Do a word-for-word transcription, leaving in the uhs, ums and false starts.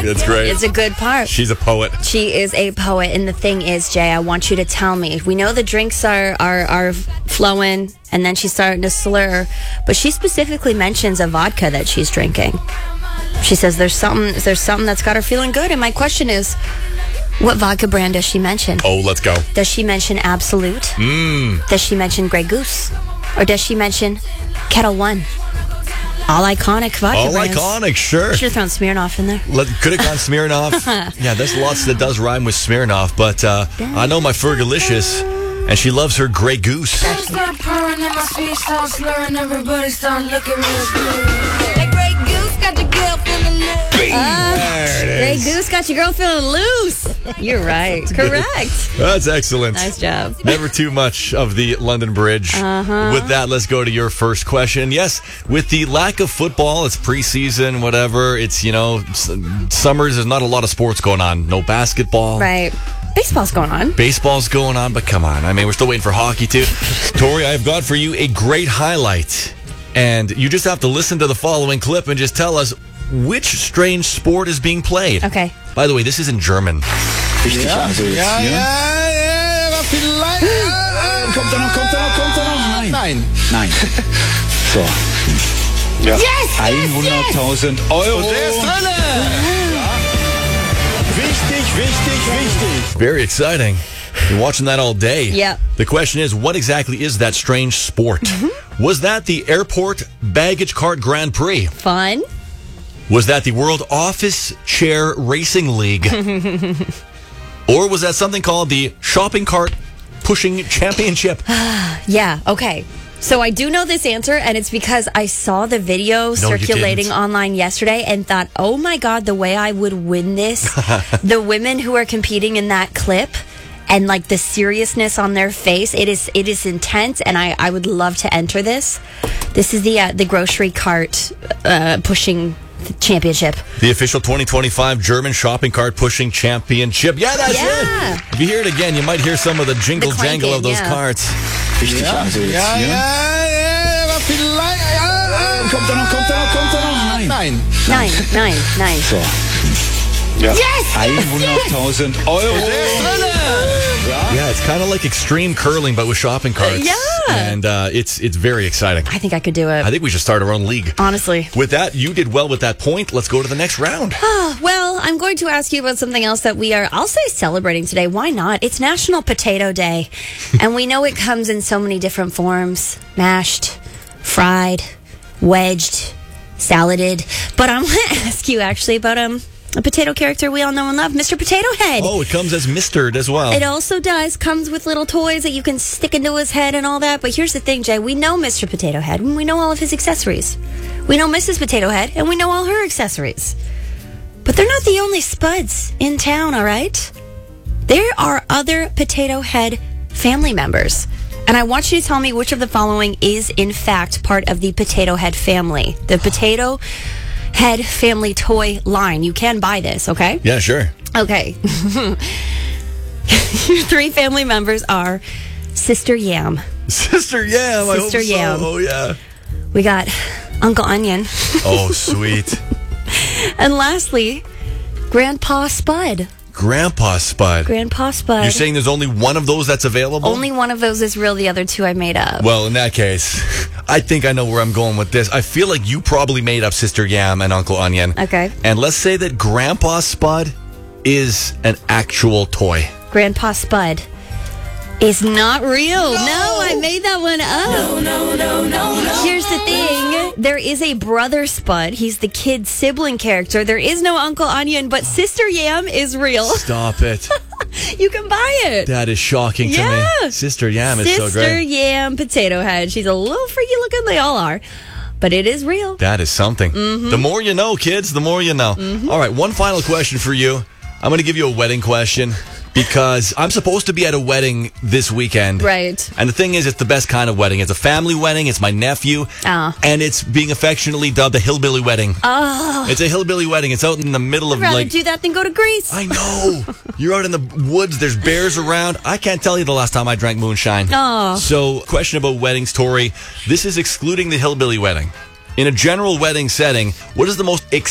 It's great. It's a good part. She's a poet. She is a poet. And the thing is, Jay, I want you to tell me. We know the drinks are, are, are flowing, and then she's starting to slur. But she specifically mentions a vodka that she's drinking. She says there's something, there's something that's got her feeling good. And my question is, what vodka brand does she mention? Oh, let's go. Does she mention Absolute? Mmm. Does she mention Grey Goose? Or does she mention Kettle One? All iconic vodka All brands. iconic, sure. Should have thrown Smirnoff in there. Let, could have gone Smirnoff. Yeah, there's lots that does rhyme with Smirnoff, but uh, I know my Fergalicious, and she loves her Grey Goose. Start purring and my speech start slurring. Everybody start looking real good. That Grey Goose got your girl feeling loose. Uh, There it Grey is. Goose got your girl feeling loose. You're right. Correct. That's excellent. Nice job. Never too much of the London Bridge. Uh-huh. With that, let's go to your first question. Yes, with the lack of football, it's preseason, whatever. It's, you know, s- summers, there's not a lot of sports going on. No basketball. Right. Baseball's going on. Baseball's going on, but come on. I mean, we're still waiting for hockey, too. Tori, I've got for you a great highlight. And you just have to listen to the following clip and just tell us which strange sport is being played. Okay. By the way, this is in German. Richtig, also jetzt, Ja, ja? ja, ja, aber vielleicht. Äh, Kommt er noch, kommt er noch, kommt er noch? Nein. Nein. Nein. So. Ja. Yes, hunderttausend Euro. Der ist drinne. Wichtig, wichtig, wichtig. Very exciting. You're watching that all day. Yep. The question is, what exactly is that strange sport? Mm-hmm. Was that the Airport Baggage Cart Grand Prix? Fun. Was that the World Office Chair Racing League? Or was that something called the Shopping Cart Pushing Championship? Yeah. Okay. So I do know this answer, and it's because I saw the video you circulating didn't. online yesterday and thought, oh my God, the way I would win this. The women who are competing in that clip and like the seriousness on their face, it is it is intense, and I, I would love to enter this. This is the uh, the grocery cart uh, pushing championship. The official twenty twenty-five German Shopping Cart Pushing Championship. Yeah, that's Yeah. it. If you hear it again, you might hear some of the jingle The jangle of clanking, those yeah. carts. Richtig, also jetzt, Ja, ja? ja, ja, aber vielleicht. Ja, äh, Kommt er noch, kommt er noch, kommt er noch? Nein. Nein. Nine, nine, nine. So. Ja. hunderttausend Euro. Der ist drinne. Yeah, it's kind of like extreme curling, but with shopping carts. Yeah. And uh, it's it's very exciting. I think I could do it. I think we should start our own league. Honestly. With that, you did well with that point. Let's go to the next round. Well, I'm going to ask you about something else that we are, I'll say, celebrating today. Why not? It's National Potato Day. And we know it comes in so many different forms. Mashed, fried, wedged, saladed. But I'm going to ask you actually about um, a potato character we all know and love, Mister Potato Head. Oh, it comes as mistered as well. It also does. Comes with little toys that you can stick into his head and all that. But here's the thing, Jay. We know Mister Potato Head, and we know all of his accessories. We know Missus Potato Head, and we know all her accessories. But they're not the only spuds in town, all right? There are other Potato Head family members. And I want you to tell me which of the following is, in fact, part of the Potato Head family. The Potato Head family toy line. You can buy this, okay? Yeah, sure. Okay. Your three family members are Sister Yam. Sister Yam. I Sister hope so. Yam. Oh, yeah. We got Uncle Onion. Oh, sweet. And lastly, Grandpa Spud. Grandpa Spud. Grandpa Spud. You're saying there's only one of those that's available? Only one of those is real. The other two I made up. Well, in that case, I think I know where I'm going with this. I feel like you probably made up Sister Yam and Uncle Onion. Okay. And let's say that Grandpa Spud is an actual toy. Grandpa Spud is not real. No, I made that one up. No, no, no, no, no. Here's the thing. There is a brother Spud. He's the kid sibling character. There is no Uncle Onion, but Sister Yam is real. Stop it. You can buy it. That is shocking to Yeah. me. Sister Yam is so Sister great. Yam Potato Head. She's a little freaky looking. They all are. But it is real. That is something. Mm-hmm. The more you know, kids, the more you know. All right, one final question for you. I'm going to give you a wedding question because I'm supposed to be at a wedding this weekend. Right. And the thing is, it's the best kind of wedding. It's a family wedding. It's my nephew. Oh. And it's being affectionately dubbed a hillbilly wedding. Oh. It's a hillbilly wedding. It's out in the middle of I'd rather like... do that than go to Greece. I know. You're out in the woods. There's bears around. I can't tell you the last time I drank moonshine. Oh. So, question about weddings, Tori. This is excluding the hillbilly wedding. In a general wedding setting, what is the most